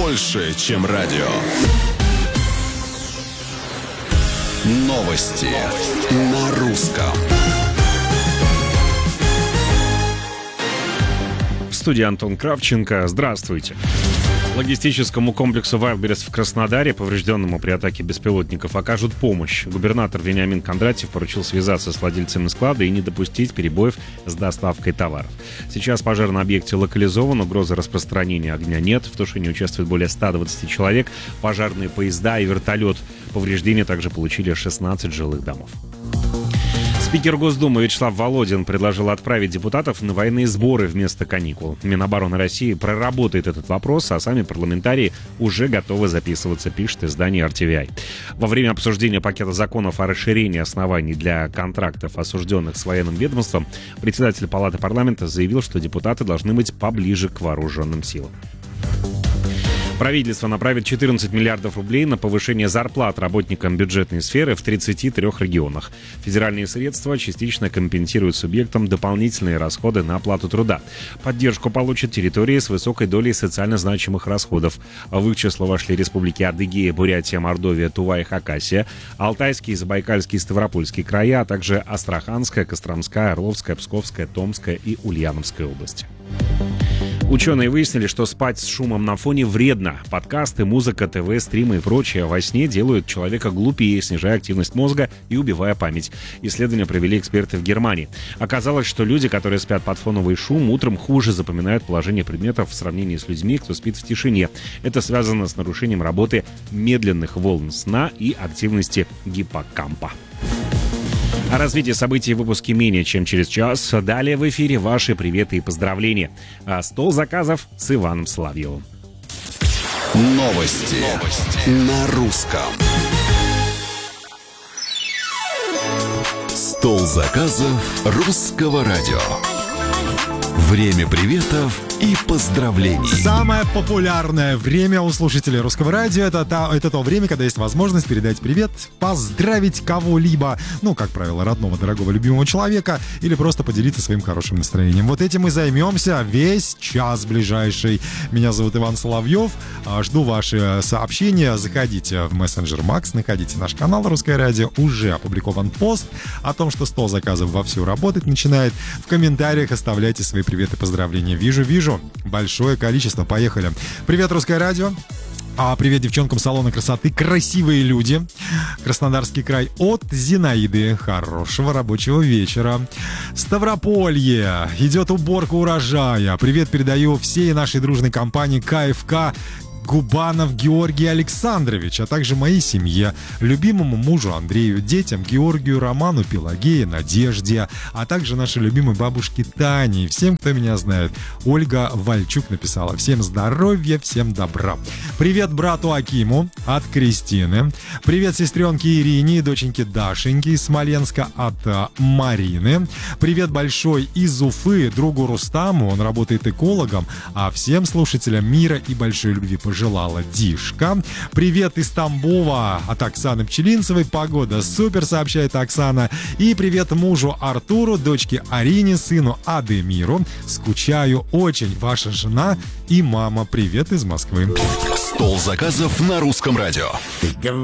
больше, чем радио. Новости на русском. В студии Антон Кравченко. Здравствуйте. Логистическому комплексу «Вайлдберрис» в Краснодаре, поврежденному при атаке беспилотников, окажут помощь. Губернатор Вениамин Кондратьев поручил связаться с владельцами склада и не допустить перебоев с доставкой товаров. Сейчас пожар на объекте локализован, угрозы распространения огня нет. В тушении участвует более 120 человек, пожарные поезда и вертолет. Повреждения также получили 16 жилых домов. Спикер Госдумы Вячеслав Володин предложил отправить депутатов на военные сборы вместо каникул. Минобороны России проработает этот вопрос, а сами парламентарии уже готовы записываться, пишет издание RTVI. Во время обсуждения пакета законов о расширении оснований для контрактов осужденных с военным ведомством председатель Палаты парламента заявил, что депутаты должны быть поближе к вооруженным силам. Правительство направит 14 миллиардов рублей на повышение зарплат работникам бюджетной сферы в 33 регионах. Федеральные средства частично компенсируют субъектам дополнительные расходы на оплату труда. Поддержку получат территории с высокой долей социально значимых расходов. В их число вошли республики Адыгея, Бурятия, Мордовия, Тува и Хакасия, Алтайский, Забайкальский и Ставропольский края, а также Астраханская, Костромская, Орловская, Псковская, Томская и Ульяновская области. Ученые выяснили, что спать с шумом на фоне вредно. Подкасты, музыка, ТВ, стримы и прочее во сне делают человека глупее, снижая активность мозга и убивая память. Исследования провели эксперты в Германии. Оказалось, что люди, которые спят под фоновый шум, утром хуже запоминают положение предметов в сравнении с людьми, кто спит в тишине. Это связано с нарушением работы медленных волн сна и активности гиппокампа. О развитии событий в выпуске менее чем через час. Далее в эфире ваши приветы и поздравления. Стол заказов с Иваном Соловьевым. Новости на русском. Стол заказов русского радио. Время приветов и поздравлений. Самое популярное время у слушателей русского радио это то время, когда есть возможность передать привет, поздравить кого-либо, как правило, родного, дорогого, любимого человека, или просто поделиться своим хорошим настроением. Вот этим мы займемся весь час ближайший. Меня зовут Иван Соловьев. Жду ваши сообщения. Заходите в мессенджер Макс, находите наш канал «Русское радио». Уже опубликован пост о том, что стол заказов вовсю работать начинает. В комментариях оставляйте свои приветы и поздравления. Вижу. Большое количество. Поехали. Привет, Русское радио. Привет девчонкам салона красоты. Красивые люди. Краснодарский край от Зинаиды. Хорошего рабочего вечера. Ставрополье. Идет уборка урожая. Привет передаю всей нашей дружной компании КФК Губанов Георгий Александрович, а также моей семье, любимому мужу Андрею, детям Георгию, Роману, Пелагее, Надежде, а также нашей любимой бабушке Тане и всем, кто меня знает. Ольга Вальчук написала: всем здоровья, всем добра. Привет брату Акиму от Кристины. Привет сестренке Ирине и доченьке Дашеньке из Смоленска от Марины. Привет большой из Уфы другу Рустаму, он работает экологом, а всем слушателям мира и большой любви пожелала Дишка. Привет из Тамбова от Оксаны Пчелинцевой. Погода супер, сообщает Оксана. И привет мужу Артуру, дочке Арине, сыну Адемиру. Скучаю очень. Ваша жена и мама. Привет из Москвы. Стол заказов на русском радио.